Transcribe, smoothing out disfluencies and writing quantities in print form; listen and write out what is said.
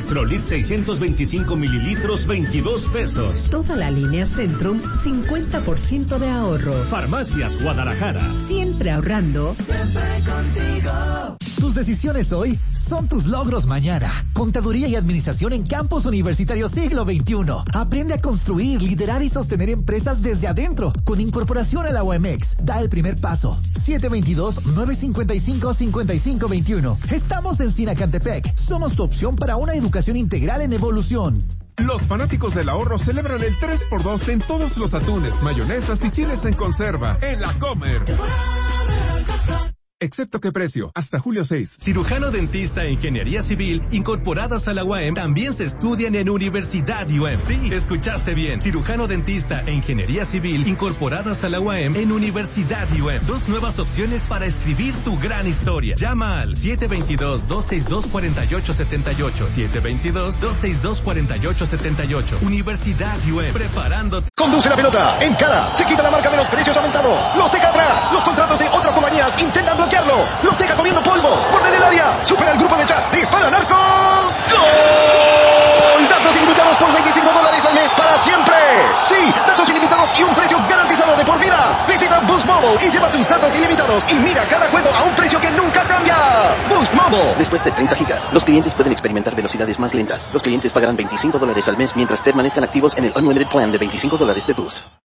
Electrolit 625 mililitros, 22 pesos. Toda la línea Centrum, 50% de ahorro. Farmacias Guadalajara. Siempre ahorrando. Siempre contigo. Tus decisiones hoy son tus logros mañana. Contaduría y Administración en Campus Universitario Siglo XXI. Aprende a construir, liderar y sostener empresas desde adentro. Con incorporación a la UAMX. Da el primer paso. 722-955-5521. Estamos en Sinacantepec. Somos tu opción para una educación integral en evolución. Los fanáticos del ahorro celebran el 3x2 en todos los atunes, mayonesas y chiles en conserva. En La Comer. Excepto qué precio, hasta julio 6. Cirujano dentista e ingeniería civil incorporadas a la UAM también se estudian en Universidad UAM. Sí, escuchaste bien. Cirujano dentista e ingeniería civil incorporadas a la UAM en Universidad UAM. 2 nuevas opciones para escribir tu gran historia. Llama al 722-262-4878. 722-262-4878. Universidad UAM. Preparándote. Conduce la pelota, encara, se quita la marca de los precios aumentados, los deja atrás, los contratos de otras compañías intentan bloquearlo, los deja comiendo polvo, borde del área, supera el grupo de chat, dispara al arco, ¡gol! Datos ilimitados por $25 al mes para siempre. Sí, datos ilimitados y un precio garantizado de por vida. Visita Boost Mobile y lleva tus datos ilimitados y mira cada juego a un precio que nunca cambia. Boost Mobile. Después de 30 gigas, los clientes pueden experimentar velocidades más lentas. Los clientes pagarán $25 al mes mientras permanezcan activos en el Unlimited Plan de $25 de Boost.